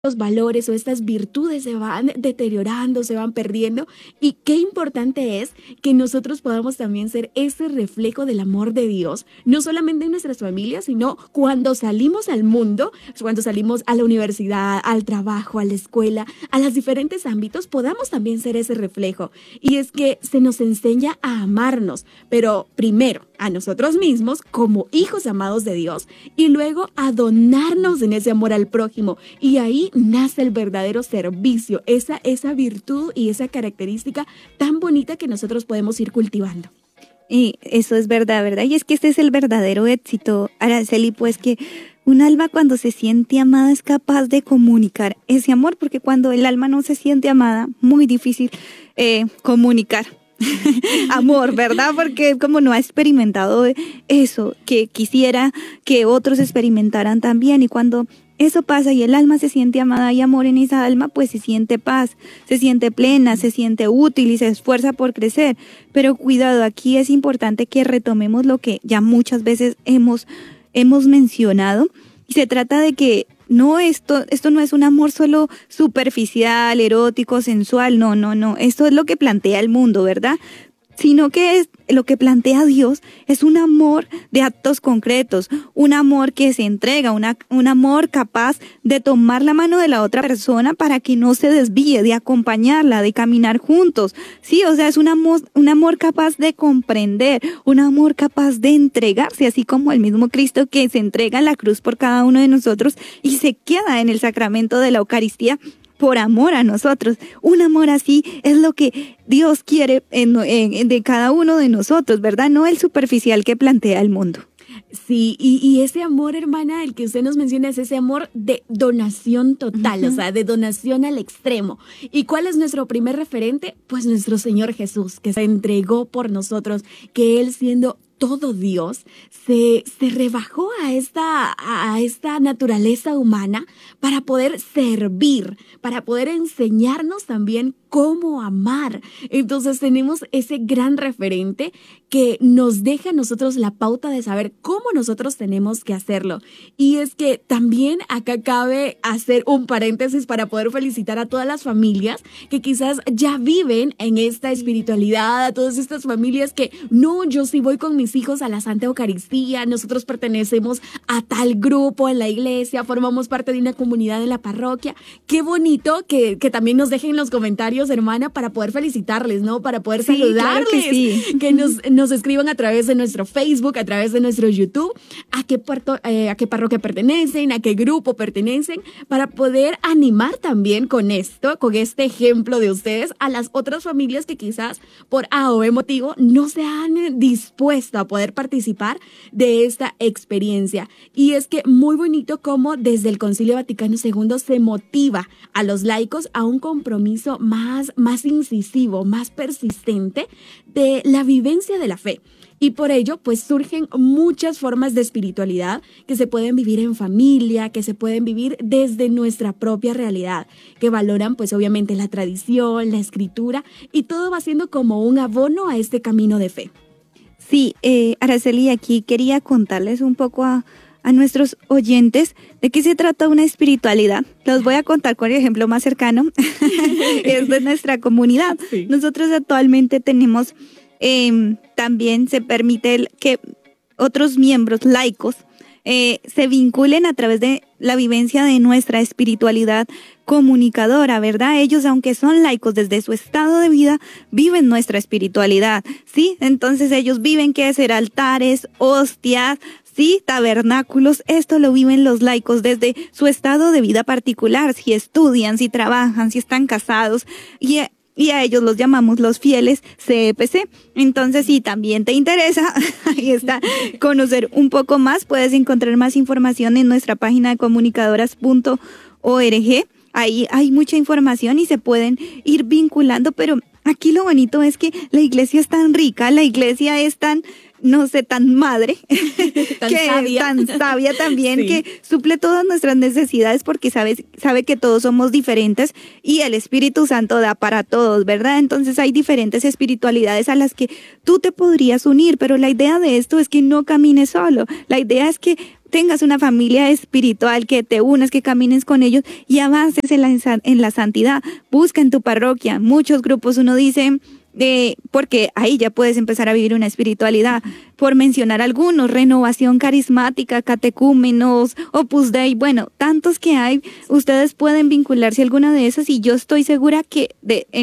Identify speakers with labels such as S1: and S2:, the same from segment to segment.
S1: los valores o estas virtudes se van deteriorando, se van perdiendo, y qué importante es que nosotros podamos también ser ese reflejo del amor de Dios, no solamente en nuestras familias, sino cuando salimos al mundo, cuando salimos a la universidad, al trabajo, a la escuela, a los diferentes ámbitos, podamos también ser ese reflejo. Y es que se nos enseña a amarnos, pero primero a nosotros mismos como hijos amados de Dios, y luego a donarnos en ese amor al prójimo, y ahí nace el verdadero servicio, esa virtud y esa característica tan bonita que nosotros podemos ir cultivando.
S2: Y eso es verdad, ¿verdad? Y es que este es el verdadero éxito, Araceli, pues que un alma cuando se siente amada es capaz de comunicar ese amor, porque cuando el alma no se siente amada, muy difícil comunicar amor, ¿verdad? Porque como no ha experimentado eso, que quisiera que otros experimentaran también, y cuando eso pasa y el alma se siente amada y amor en esa alma, pues se siente paz, se siente plena, se siente útil y se esfuerza por crecer. Pero cuidado, aquí es importante que retomemos lo que ya muchas veces hemos mencionado, y se trata de que esto no es un amor solo superficial, erótico, sensual, no, esto es lo que plantea el mundo, ¿verdad? Sino que es lo que plantea Dios, es un amor de actos concretos, un amor que se entrega, un amor capaz de tomar la mano de la otra persona para que no se desvíe, de acompañarla, de caminar juntos. Sí, o sea, es un amor capaz de comprender, un amor capaz de entregarse, así como el mismo Cristo que se entrega en la cruz por cada uno de nosotros y se queda en el sacramento de la Eucaristía por amor a nosotros. Un amor así es lo que Dios quiere de cada uno de nosotros, ¿verdad? No el superficial que plantea el mundo.
S1: Sí, y ese amor, hermana, el que usted nos menciona, es ese amor de donación total, o sea, de donación al extremo. ¿Y cuál es nuestro primer referente? Pues nuestro Señor Jesús, que se entregó por nosotros, que Él siendo todo Dios, se rebajó a esta naturaleza humana para poder servir, para poder enseñarnos también cómo amar. Entonces tenemos ese gran referente que nos deja a nosotros la pauta de saber cómo nosotros tenemos que hacerlo. Y es que también acá cabe hacer un paréntesis para poder felicitar a todas las familias que quizás ya viven en esta espiritualidad, a todas estas familias que no, yo sí voy con mis hijos a la Santa Eucaristía, nosotros pertenecemos a tal grupo en la iglesia, formamos parte de una comunidad en la parroquia. Qué bonito que también nos dejen en los comentarios, hermana, para poder felicitarles, ¿no? Para poder saludarles, claro que, sí. Que nos escriban a través de nuestro Facebook, a través de nuestro YouTube, a qué parroquia pertenecen, a qué grupo pertenecen, para poder animar también con este ejemplo de ustedes, a las otras familias que quizás por A o B motivo no se han dispuesto a poder participar de esta experiencia. Y es que muy bonito cómo desde el Concilio Vaticano II se motiva a los laicos a un compromiso más incisivo, más persistente de la vivencia de la fe. Y por ello, pues surgen muchas formas de espiritualidad que se pueden vivir en familia, que se pueden vivir desde nuestra propia realidad, que valoran pues obviamente la tradición, la escritura, y todo va siendo como un abono a este camino de fe.
S2: Sí, Araceli, aquí quería contarles un poco a nuestros oyentes de qué se trata una espiritualidad. Los voy a contar con el ejemplo más cercano, es de nuestra comunidad. Sí. Nosotros actualmente tenemos, también se permite que otros miembros laicos se vinculen a través de la vivencia de nuestra espiritualidad comunicadora, ¿verdad? Ellos, aunque son laicos desde su estado de vida, viven nuestra espiritualidad, ¿sí? Entonces ellos viven qué es altares, hostias, sí, tabernáculos. Esto lo viven los laicos desde su estado de vida particular, si estudian, si trabajan, si están casados, y a ellos los llamamos los fieles CEPC. Entonces, si también te interesa, ahí está, conocer un poco más, puedes encontrar más información en nuestra página de comunicadoras.org. Ahí hay mucha información y se pueden ir vinculando, pero aquí lo bonito es que la iglesia es tan rica, la iglesia es tan no sé, tan madre,
S1: tan
S2: sabia también,
S1: sí,
S2: que suple todas nuestras necesidades porque sabe que todos somos diferentes y el Espíritu Santo da para todos, ¿verdad? Entonces hay diferentes espiritualidades a las que tú te podrías unir, pero la idea de esto es que no camines solo. La idea es que tengas una familia espiritual, que te unas, que camines con ellos y avances en la santidad. Busca en tu parroquia. Muchos grupos, uno dice, porque ahí ya puedes empezar a vivir una espiritualidad. Por mencionar algunos, Renovación Carismática, Catecúmenos, Opus Dei, bueno, tantos que hay. Ustedes pueden vincularse a alguna de esas y yo estoy segura que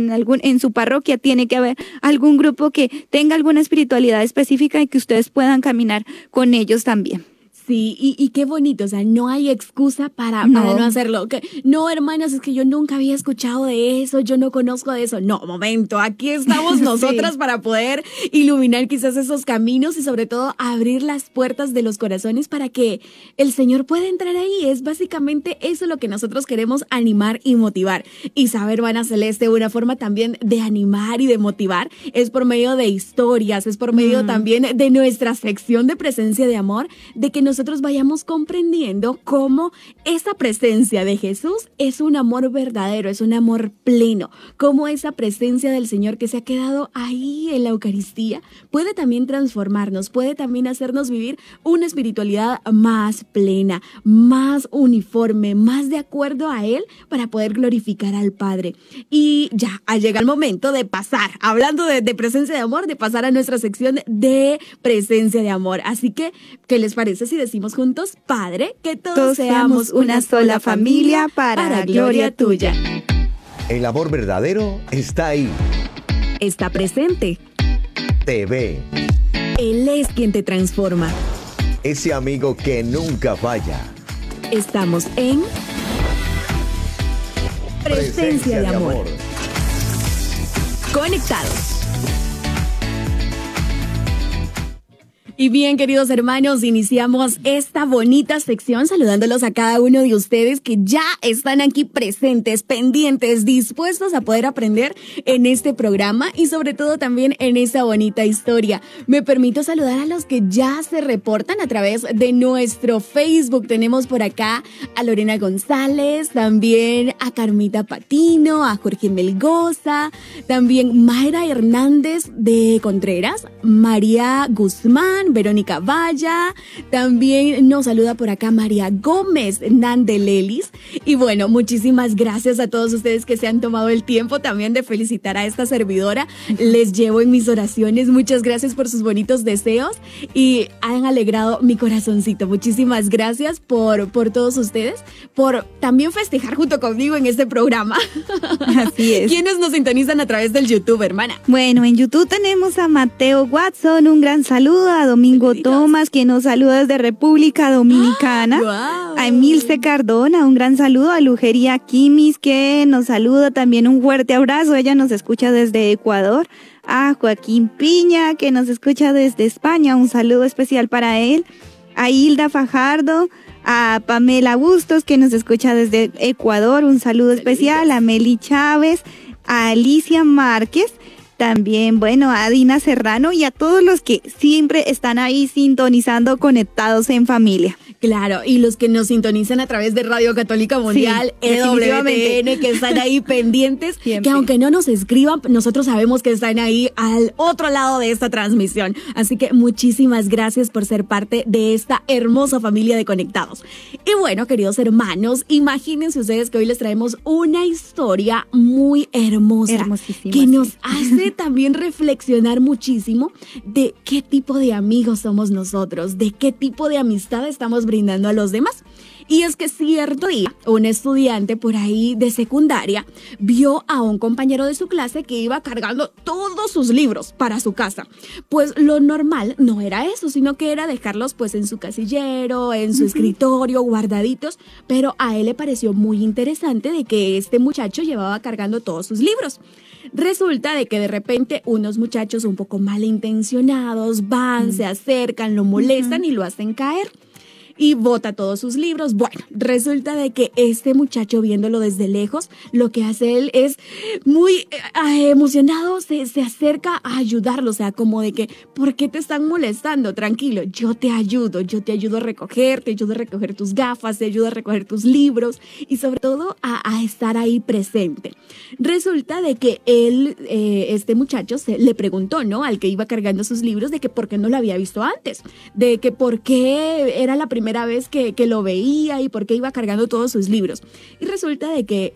S2: en su parroquia tiene que haber algún grupo que tenga alguna espiritualidad específica y que ustedes puedan caminar con ellos también.
S1: Sí, y qué bonito, o sea, no hay excusa para no hacerlo. No, hermanas, es que yo nunca había escuchado de eso, yo no conozco de eso. No, momento, aquí estamos nosotras sí, para poder iluminar quizás esos caminos y sobre todo abrir las puertas de los corazones para que el Señor pueda entrar ahí. Es básicamente eso lo que nosotros queremos animar y motivar. Y saber, hermana Celeste, una forma también de animar y de motivar es por medio de historias, es por medio también de nuestra sección de presencia de amor, de que nosotros vayamos comprendiendo cómo esa presencia de Jesús es un amor verdadero, es un amor pleno, cómo esa presencia del Señor que se ha quedado ahí en la Eucaristía puede también transformarnos, puede también hacernos vivir una espiritualidad más plena, más uniforme, más de acuerdo a Él para poder glorificar al Padre. Y ya ha llegado el momento de pasar, hablando de presencia de amor, de pasar a nuestra sección de presencia de amor. Así que, ¿qué les parece si decimos juntos, Padre, que todos seamos una sola familia para gloria tuya?
S3: El amor verdadero está ahí.
S1: Está presente.
S3: Te ve.
S1: Él es quien te transforma.
S3: Ese amigo que nunca falla.
S1: Estamos en Presencia de Amor. Conectados. Y bien, queridos hermanos, iniciamos esta bonita sección saludándolos a cada uno de ustedes que ya están aquí presentes, pendientes, dispuestos a poder aprender en este programa y sobre todo también en esta bonita historia. Me permito saludar a los que ya se reportan a través de nuestro Facebook. Tenemos por acá a Lorena González, también a Carmita Patino, a Jorge Melgoza, también Mayra Hernández de Contreras, María Guzmán, Verónica Valla, también nos saluda por acá María Gómez Nandelelis. Y bueno, muchísimas gracias a todos ustedes que se han tomado el tiempo también de felicitar a esta servidora. Les llevo en mis oraciones. Muchas gracias por sus bonitos deseos y han alegrado mi corazoncito. Muchísimas gracias por todos ustedes, por también festejar junto conmigo en este programa.
S2: Así es.
S1: ¿Quiénes nos sintonizan a través del YouTube, hermana?
S2: Bueno, en YouTube tenemos a Mateo Watson, un gran saludo, a Domingo Tomás, que nos saluda desde República Dominicana,
S1: wow,
S2: a Emilce Cardona, un gran saludo, a Lujería Quimis, que nos saluda, también un fuerte abrazo, ella nos escucha desde Ecuador, a Joaquín Piña, que nos escucha desde España, un saludo especial para él, a Hilda Fajardo, a Pamela Bustos, que nos escucha desde Ecuador, un saludo especial, a Meli Chávez, a Alicia Márquez, también, bueno, a Dina Serrano y a todos los que siempre están ahí sintonizando, conectados en familia.
S1: Claro, y los que nos sintonizan a través de Radio Católica Mundial,
S2: sí,
S1: EWTN, que están ahí pendientes,
S2: siempre,
S1: que aunque no nos escriban, nosotros sabemos que están ahí al otro lado de esta transmisión. Así que muchísimas gracias por ser parte de esta hermosa familia de Conectados. Y bueno, queridos hermanos, imagínense ustedes que hoy les traemos una historia muy hermosa,
S2: hermosísima,
S1: que nos hace también reflexionar muchísimo de qué tipo de amigos somos nosotros, de qué tipo de amistad estamos brindando a los demás. Y es que cierto día, un estudiante por ahí de secundaria vio a un compañero de su clase que iba cargando todos sus libros para su casa. Pues lo normal no era eso, sino que era dejarlos pues en su casillero, en su escritorio, guardaditos, pero a él le pareció muy interesante de que este muchacho llevaba cargando todos sus libros. Resulta de que de repente unos muchachos un poco malintencionados van, se acercan, lo molestan y lo hacen caer. y bota todos sus libros. Bueno, resulta de que este muchacho, viéndolo desde lejos, lo que hace él es muy emocionado, se acerca a ayudarlo, o sea, como de que, ¿por qué te están molestando? Tranquilo, yo te ayudo a recoger, te ayudo a recoger tus gafas, te ayudo a recoger tus libros y sobre todo a estar ahí presente. Resulta de que él, este muchacho, le preguntó, ¿no? Al que iba cargando sus libros, de que por qué no lo había visto antes, de que por qué era la primera vez que lo veía y por qué iba cargando todos sus libros. Y resulta de que